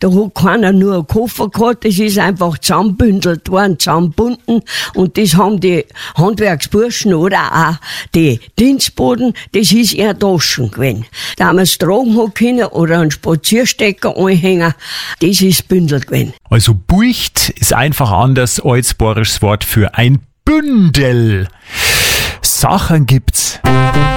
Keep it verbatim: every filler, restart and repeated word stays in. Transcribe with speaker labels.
Speaker 1: Da hat keiner nur einen Koffer gehabt, das ist einfach zusammenbündelt worden, zusammenbunden. Und das haben die Handwerksburschen oder auch die Dienstboten, das ist eher Taschen gewesen. Da man es tragen hat können oder einen Spazierstecker anhängen, das ist Bündel gewesen.
Speaker 2: Also Buicht ist einfach anders als bayerisches Wort für ein Bündel. Sachen gibt's.